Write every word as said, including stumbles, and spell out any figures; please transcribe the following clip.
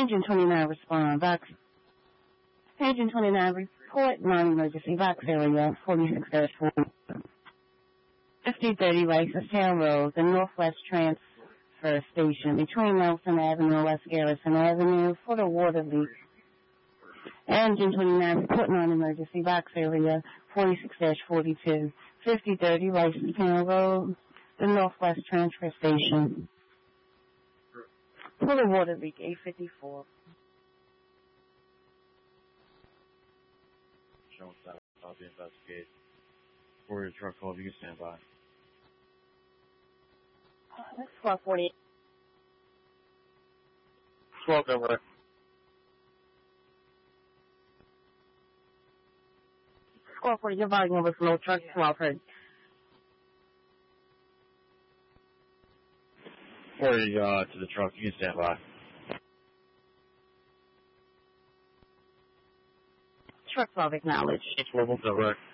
Engine twenty-nine respond. Box. Engine twenty-nine report non-emergency. Box area forty-six dash four. fifty thirty Ricestown Road, the Northwest Transfer Station between Nelson Avenue and West Garrison Avenue for the water leak. Engine twenty-nine report non-emergency. Box area forty-six dash forty-two. fifty thirty Ricestown Road, the Northwest Transfer Station for the water leak. eight fifty-four. Showing stop. I'll be investigated. For your truck call, if you can stand by. Uh, that's twelve forty. twelve over. twelve forty, your volume over flow, truck twelve heard. forty, uh, to the truck, you can stand by. Truck twelve acknowledged. twelve over.